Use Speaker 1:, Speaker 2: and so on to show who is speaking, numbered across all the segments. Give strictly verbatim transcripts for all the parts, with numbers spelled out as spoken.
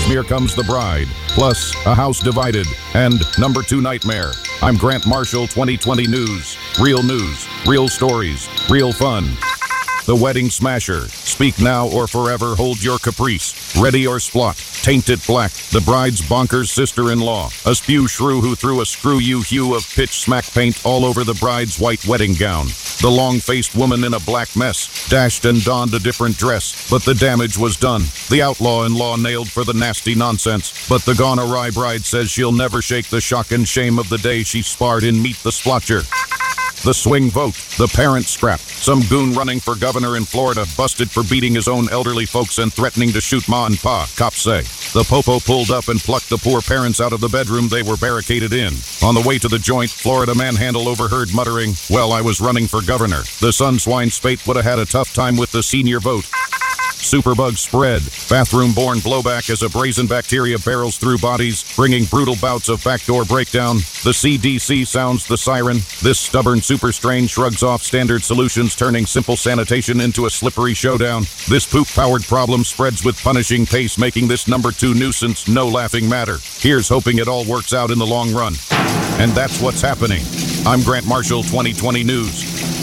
Speaker 1: Here Comes the Bride, plus A House Divided, and Number Two Nightmare. I'm Grant Marshall, twenty twenty News. Real news, real stories, real fun. The Wedding Smasher. Speak now or forever hold your caprice. Ready or splot. Tainted black. The bride's bonkers sister-in-law. A spew shrew who threw a screw-you hue of pitch smack paint all over the bride's white wedding gown. The long-faced woman in a black mess dashed and donned a different dress, but the damage was done. The outlaw-in-law nailed for the nasty nonsense, but the gone-awry bride says she'll never shake the shock and shame of the day she sparred in Meet the Splotcher. The swing vote, the parent scrap. Some goon running for governor in Florida busted for beating his own elderly folks and threatening to shoot ma and pa, cops say. The popo pulled up and plucked the poor parents out of the bedroom they were barricaded in. On the way to the joint, Florida manhandle overheard muttering, "Well, I was running for governor." The sun swine spate would have had a tough time with the senior vote. Superbug spread. Bathroom-borne blowback as a brazen bacteria barrels through bodies, bringing brutal bouts of backdoor breakdown. The C D C sounds the siren. This stubborn super strain shrugs off standard solutions, turning simple sanitation into a slippery showdown. This poop-powered problem spreads with punishing pace, making this number two nuisance no laughing matter. Here's hoping it all works out in the long run. And that's what's happening. I'm Grant Marshall, twenty twenty News.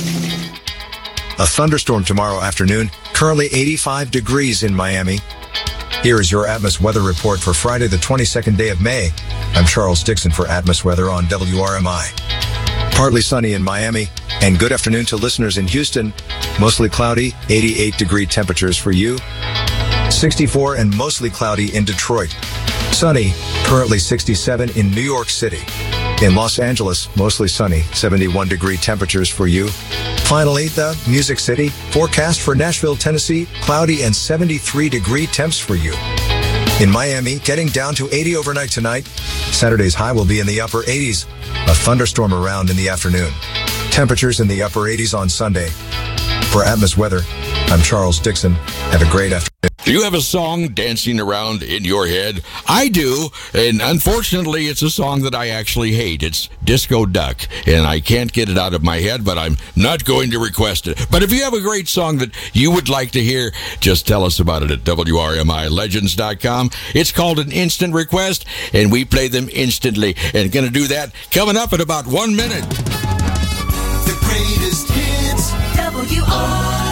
Speaker 2: A thunderstorm tomorrow afternoon. Currently eighty-five degrees in Miami. Here is your Atmos weather report for Friday, the twenty-second day of May. I'm Charles Dixon for Atmos Weather on W R M I. Partly sunny in Miami, and good afternoon to listeners in Houston. Mostly cloudy, eighty-eight degree temperatures for you. sixty-four and mostly cloudy in Detroit. Sunny, currently sixty-seven in New York City. In Los Angeles, mostly sunny, seventy-one degree temperatures for you. Finally, the Music City, forecast for Nashville, Tennessee, cloudy and seventy-three degree temps for you. In Miami, getting down to eighty overnight tonight. Saturday's high will be in the upper eighties. A thunderstorm around in the afternoon. Temperatures in the upper eighties on Sunday. For Atmos Weather, I'm Charles Dixon. Have a great afternoon.
Speaker 3: Do you have a song dancing around in your head? I do, and unfortunately, it's a song that I actually hate. It's Disco Duck, and I can't get it out of my head, but I'm not going to request it. But if you have a great song that you would like to hear, just tell us about it at W R M I Legends dot com. It's called an instant request, and we play them instantly. And going to do that coming up in about one minute.
Speaker 4: The greatest hits, W R M I.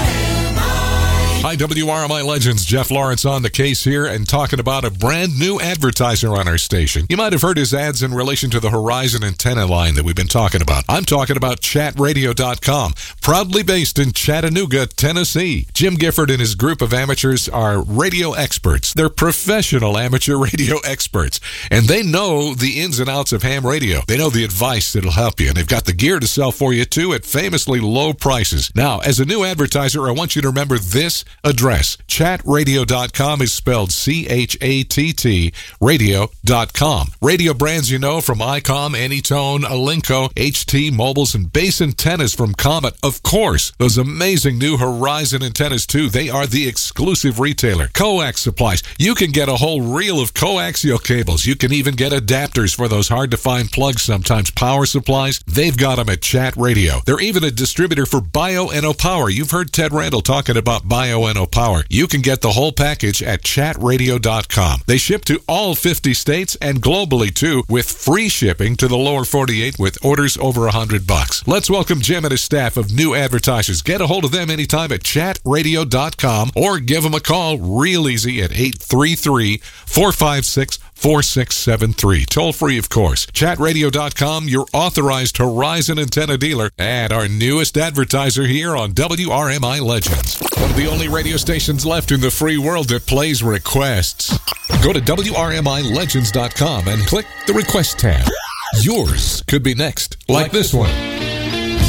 Speaker 5: Hi, W R M I Legends. Jeff Lawrence on the case here and talking about a brand new advertiser on our station. You might have heard his ads in relation to the Horizon antenna line that we've been talking about. I'm talking about chat radio dot com, proudly based in Chattanooga, Tennessee. Jim Gifford and his group of amateurs are radio experts. They're professional amateur radio experts, and they know the ins and outs of ham radio. They know the advice that'll help you, and they've got the gear to sell for you, too, at famously low prices. Now, as a new advertiser, I want you to remember this address. chat radio dot com is spelled C H A T T radio dot com. Radio brands you know from ICOM, Anytone, Alinco, H T, Mobiles, and base antennas from Comet. Of course, those amazing new Horizon antennas too. They are the exclusive retailer. Coax supplies. You can get a whole reel of coaxial cables. You can even get adapters for those hard-to-find plugs sometimes. Power supplies. They've got them at Chat Radio. They're even a distributor for Bioenno Power. You've heard Ted Randall talking about Bioenno Power. You can get the whole package at chat radio dot com. They ship to all fifty states and globally too, with free shipping to the lower forty-eight with orders over one hundred bucks. Let's welcome Jim and his staff of new advertisers. Get a hold of them anytime at chat radio dot com or give them a call real easy at eight three three, four five six, four six seven three. Toll free, of course. chat radio dot com, your authorized Horizon antenna dealer, and our newest advertiser here on W R M I Legends. One of the only radio stations left in the free world that plays requests. Go to W R M I Legends dot com and click the Request tab. Yours could be next, like this one.